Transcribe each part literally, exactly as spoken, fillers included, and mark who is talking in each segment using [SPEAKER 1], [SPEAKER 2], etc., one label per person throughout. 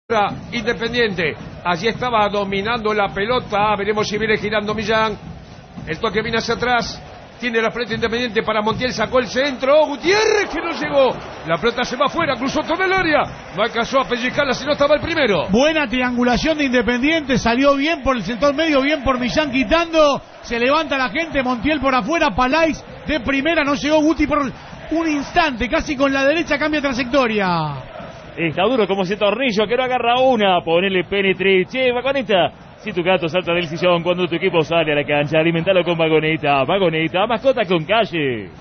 [SPEAKER 1] Independiente, allí estaba dominando la pelota, veremos si viene girando Millán, el toque viene hacia atrás, tiene la frente Independiente para Montiel, sacó el centro, Gutiérrez que no llegó, la pelota se va afuera, cruzó todo el área, no alcanzó a pellizcarla si no estaba el primero.
[SPEAKER 2] Buena triangulación de Independiente, salió bien por el sector medio, bien por Millán quitando, se levanta la gente, Montiel por afuera, Palais de primera, no llegó Guti por un instante, casi con la derecha cambia trayectoria.
[SPEAKER 3] Está duro como ese tornillo que no agarra una. Ponele penetre. Che, Vagoneta. Si tu gato salta del sillón cuando tu equipo sale a la cancha, alimentalo con Vagoneta. Vagoneta, mascota con calle.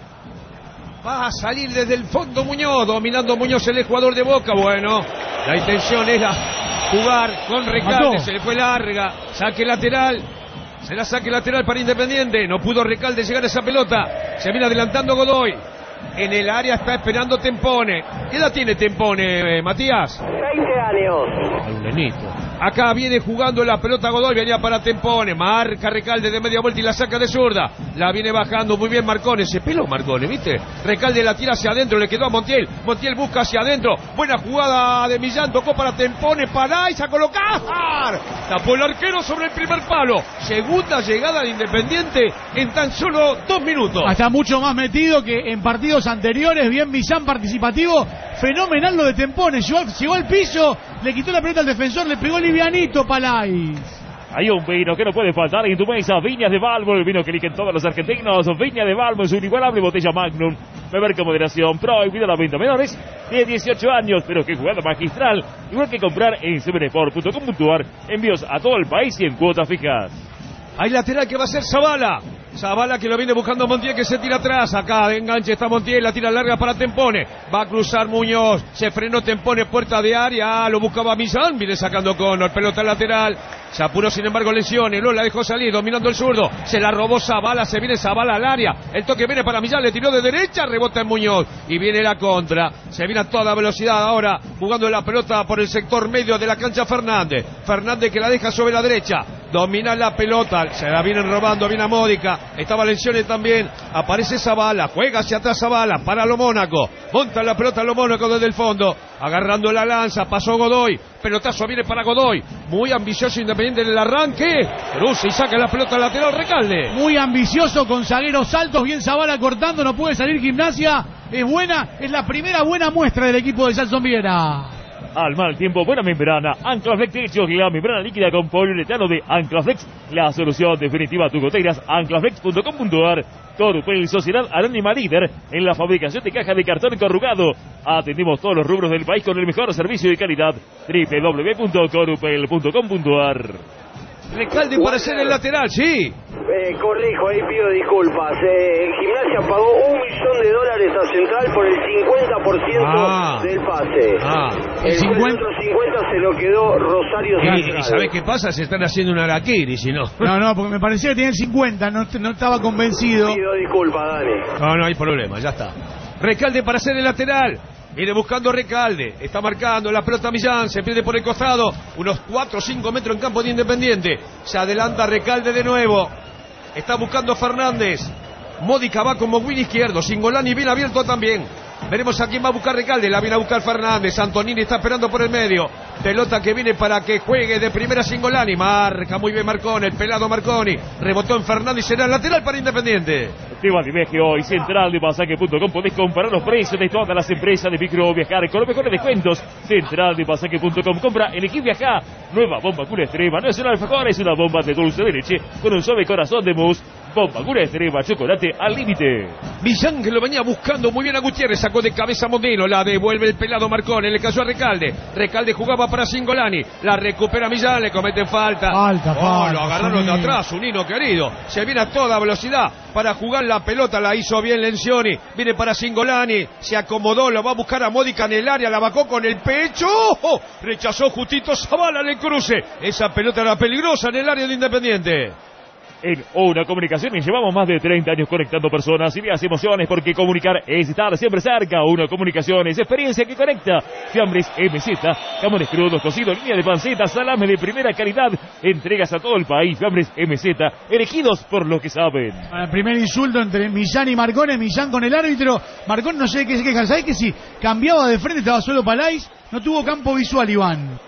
[SPEAKER 1] Va a salir desde el fondo Muñoz, dominando Muñoz el jugador de Boca. Bueno, la intención era jugar con Recalde, se le fue larga. Saque lateral. Será saque lateral para Independiente. No pudo Recalde llegar a esa pelota. Se viene adelantando Godoy. En el área está esperando Tempone. ¿Qué edad tiene Tempone, eh, Matías?
[SPEAKER 4] veinte años.
[SPEAKER 1] Hay un nenito. Acá viene jugando la pelota Godoy, venía para Tempone, marca Recalde de media vuelta y la saca de zurda. La viene bajando muy bien Marcone, se peló Marcone, ¿viste? Recalde la tira hacia adentro, le quedó a Montiel. Montiel busca hacia adentro, buena jugada de Millán, tocó para Tempone, para y a colocar. Tapó el arquero sobre el primer palo. Segunda llegada de Independiente en tan solo dos minutos.
[SPEAKER 2] Está mucho más metido que en partidos anteriores, bien Millán participativo. Fenomenal lo de Tempone, llegó, llegó al piso, le quitó la pelota al defensor, le pegó livianito Palais.
[SPEAKER 3] Hay un vino que no puede faltar en tu mesa, Viñas de Balbo, el vino que eligen todos los argentinos. Viñas de Balbo es una inigualable botella Magnum. Beber con moderación, prohibido la venta a menores de dieciocho años, pero que jugada magistral, igual que comprar en sevensport punto com punto ar, envíos a todo el país y en cuotas fijas.
[SPEAKER 1] Hay lateral que va a ser Zavala. Zavala que lo viene buscando Montiel, que se tira atrás. Acá de enganche está Montiel, la tira larga para Tempone. Va a cruzar Muñoz, se frenó Tempone, puerta de área, lo buscaba Millán, viene sacando Connor, pelota lateral. Se apuró sin embargo lesiones, no la dejó salir, dominando el zurdo. Se la robó Zavala, se viene Zavala al área. El toque viene para Millán, le tiró de derecha, rebota en Muñoz. Y viene la contra, se viene a toda velocidad ahora, jugando la pelota por el sector medio de la cancha Fernández. Fernández que la deja sobre la derecha, domina la pelota, se la vienen robando, viene a Módica. Estaba lesiones también, aparece Zavala, juega hacia atrás Zavala, para lo Mónaco, monta la pelota lo Mónaco desde el fondo, agarrando la lanza, pasó Godoy, pelotazo viene para Godoy, muy ambicioso Independiente en el arranque, cruza y saca la pelota lateral Recalde.
[SPEAKER 2] Muy ambicioso con zagueros altos, bien Zavala cortando, no puede salir Gimnasia, es buena, es la primera buena muestra del equipo de Salson Viera.
[SPEAKER 3] Al mal tiempo, buena membrana. Anclaflex Techos, la membrana líquida con poliuretano de Anclaflex. La solución definitiva a tus goteras. Anclaflex punto com punto ar. Corupel, sociedad anónima líder en la fabricación de cajas de cartón corrugado. Atendemos todos los rubros del país con el mejor servicio y calidad. doble u doble u doble u punto corupel punto com punto ar.
[SPEAKER 1] Recalde para ser el lateral, sí.
[SPEAKER 4] Eh, corrijo, ahí pido disculpas. Eh, Gimnasia pagó un millón de dólares a Central por el cincuenta por ciento
[SPEAKER 1] ah,
[SPEAKER 4] del pase.
[SPEAKER 1] Ah,
[SPEAKER 4] el cincuenta... otro cincuenta se lo quedó Rosario Central.
[SPEAKER 1] ¿Y sabés qué pasa? Se están haciendo un araquiri, si no.
[SPEAKER 2] No, no, porque me parecía que tenía el cincuenta, no, no estaba convencido.
[SPEAKER 4] Pido disculpas, Dani.
[SPEAKER 1] No, no hay problema, ya está. Recalde para ser el lateral. Viene buscando Recalde, está marcando la pelota Millán, se pierde por el costado, unos cuatro o cinco metros en campo de Independiente. Se adelanta Recalde de nuevo, está buscando Fernández. Módica va como win izquierdo, Singolani bien abierto también. Veremos a quién va a buscar Recalde, la viene a buscar Fernández. Antonini está esperando por el medio. Pelota que viene para que juegue de primera Singolani. Marca muy bien Marconi, el pelado Marconi. Rebotó en Fernández y será el lateral para Independiente.
[SPEAKER 3] Esteban Dimegio hoy Central de Pasaje punto com. Podés comparar los precios de todas las empresas de micro viajar con los mejores descuentos. Central de Pasaje punto com. Compra Elegí Viajar. Nueva bomba cura extrema. No es una alfajor, es una bomba de dulce de leche con un suave corazón de mousse. Bomba cura extrema, chocolate al límite.
[SPEAKER 1] Millán que lo venía buscando muy bien a Gutiérrez, sacó de cabeza Modelo, la devuelve el pelado Marcone, le cayó a Recalde. Recalde jugaba para Singolani, la recupera Millán, le comete falta.
[SPEAKER 2] Falta,
[SPEAKER 1] oh,
[SPEAKER 2] falta.
[SPEAKER 1] Lo agarraron de atrás, un hino querido. Se viene a toda velocidad para jugar la pelota, la hizo bien Lencioni. Viene para Singolani, se acomodó, lo va a buscar a Módica en el área, la bajó con el pecho. Oh, rechazó justito Zavala en el cruce. Esa pelota era peligrosa en el área de Independiente.
[SPEAKER 3] En Una Comunicaciones llevamos más de treinta años conectando personas y vías emociones, porque comunicar es estar siempre cerca. Una Comunicaciones, experiencia que conecta. Fiambres M Z, jamones crudos, cocidos, línea de panceta, salame de primera calidad, entregas a todo el país. Fiambres M Z, elegidos por los que saben.
[SPEAKER 2] El primer insulto entre Millán y Marcone, Millán con el árbitro. Marcone no sé de qué se queja, ¿sabés que si cambiaba de frente estaba solo Palais? No tuvo campo visual, Iván.